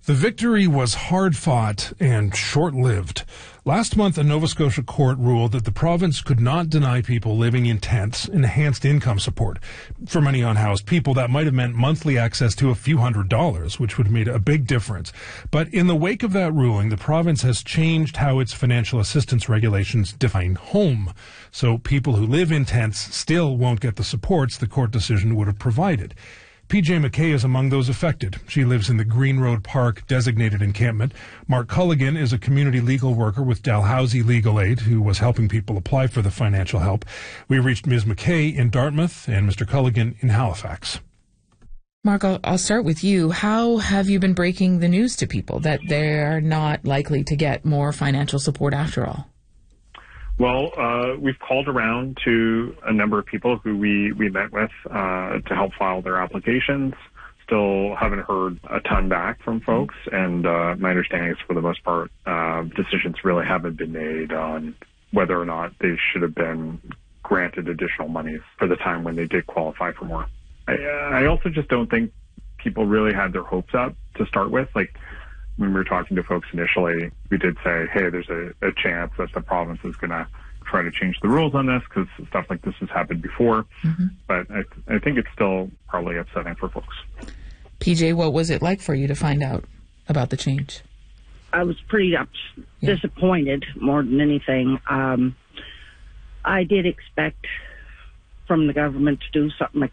The victory was hard-fought and short-lived. Last month, a Nova Scotia court ruled that the province could not deny people living in tents enhanced income support. For many unhoused people, that might have meant monthly access to a few $100s, which would have made a big difference. But in the wake of that ruling, the province has changed how its financial assistance regulations define home. So people who live in tents still won't get the supports the court decision would have provided. PJ McKay is among those affected. She lives in the Green Road Park designated encampment. Mark Culligan is a community legal worker with Dalhousie Legal Aid who was helping people apply for the financial help. We reached Ms. McKay in Dartmouth and Mr. Culligan in Halifax. Mark, I'll start with you. How have you been breaking the news to people that they're not likely to get more financial support after all? Well, we've called around to a number of people who we met with to help file their applications. Still haven't heard a ton back from folks, and my understanding is for the most part, decisions really haven't been made on whether or not they should have been granted additional money for the time when they did qualify for more. I also just don't think people really had their hopes up to start with. Like, when we were talking to folks initially, we did say, hey, there's a chance that the province is going to try to change the rules on this because stuff like this has happened before. Mm-hmm. But I think it's still probably upsetting for folks. PJ, what was it like for you to find out about the change? I was pretty disappointed more than anything. I did expect from the government to do something like